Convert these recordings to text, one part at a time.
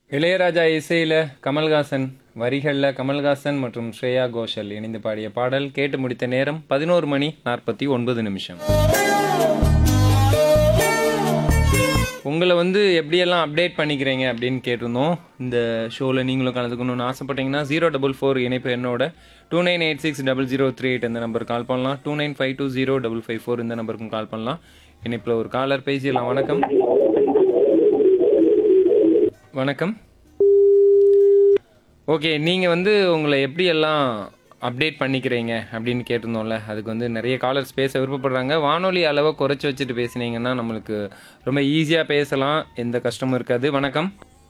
இளையராஜா இசையில் கமல்ஹாசன் வரிகளில் கமல்ஹாசன் மற்றும் ஸ்ரேயா கோஷல் இணைந்து பாடிய பாடல் கேட்டு முடித்த நேரம் 11:49. உங்களை எப்படியெல்லாம் அப்டேட் பண்ணிக்கிறீங்க அப்படின்னு கேட்டிருந்தோம். இந்த ஷோவில் நீங்களும் கலந்துக்கணும்னு ஆசைப்பட்டீங்கன்னா 044 இணைப்பு என்னோட 29860038 இந்த நம்பருக்கு கால் பண்ணலாம். 29520554 இந்த நம்பருக்கும் கால் பண்ணலாம். இணைப்பில் ஒரு காலர் பேசிடலாம். வணக்கம். வணக்கம். ஓகே, நீங்கள் உங்களை எப்படியெல்லாம் அப்டேட் பண்ணிக்கிறீங்க அப்படின்னு கேட்டிருந்தோம்ல, அதுக்கு நிறைய காலர்ஸ் பேச விருப்பப்படுறாங்க. வானொலி அளவை குறைச்சி வச்சுட்டு பேசுனீங்கன்னா நம்மளுக்கு ரொம்ப ஈஸியாக பேசலாம், எந்த கஷ்டமும் இருக்காது. வணக்கம்.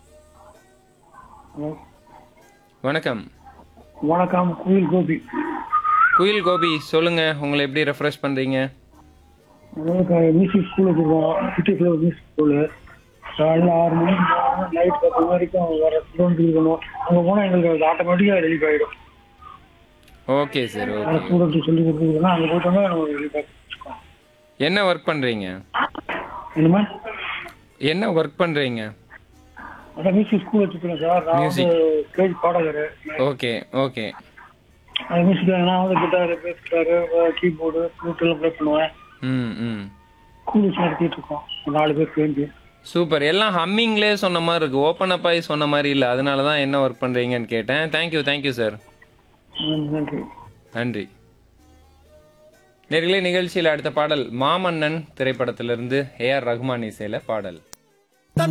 வணக்கம். வணக்கம். குயில் கோபி. குயில் கோபி, சொல்லுங்கள், உங்களை எப்படி ரெஃப்ரெஷ் பண்ணுறீங்க? மியூசிக் ஸ்கூல் வச்சுருக்கோம். சிட்டிக்குள்ள மியூசிக் ஸ்கூலு. காலையில் 6 மணிக்கு போகணும், நைட் 10 வரைக்கும் வர ஸ்டூடெண்ட் இருக்கணும். அங்கே போனால் எங்களுக்கு அது ஆட்டோமேட்டிக்காக ரிலீஃப் ஆகிடும். Okay sir. ஓகே, ஸ்டூடெண்ட் சொல்லி கொடுத்துருக்கோம்னா அங்கே போயிட்டோம்னா நம்ம ரிலீஃப் ஆகிடும். என்ன ஒர்க் பண்ணுறீங்க? என்னமா என்ன ஒர்க் பண்ணுறீங்க? அதான் மியூசிக் ஸ்கூல் வச்சுருக்கேன் சார். நான் ஸ்டேஜ் பாடகர். Okay okay. அந்த மியூசிக் நான் கிட்டாரு, பேஸ் கிட்டாரு, கீபோர்டு, ஃப்ளூட் எல்லாம் ப்ளே பண்ணுவேன். ஸ்கூல் வச்சு நடத்திட்டு இருக்கோம் 4 பேர் சேர்ந்து. சூப்பர். எல்லாம் ஹம்மிங்லேயே சொன்ன மாதிரி இருக்கு, ஓப்பன் அப் ஆகி சொன்ன மாதிரி இல்லை. அதனால தான் என்ன ஒர்க் பண்ணுறீங்கன்னு கேட்டேன். Thank you sir. நன்றி. நன்றி. நேர்களே, நிகழ்ச்சியில் அடுத்த பாடல் மாமன்னன் திரைப்படத்திலிருந்து AR ரஹ்மான் இசையில் பாடல்.